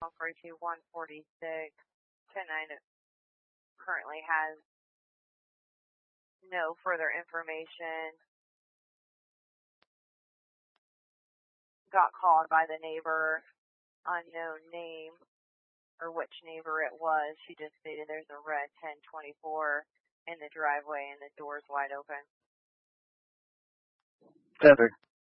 42 146 10-9 currently has no further information. Got called by the neighbor, unknown name, or which neighbor it was. She just stated there's a red 1024 in the driveway and the door's wide open. Perfect.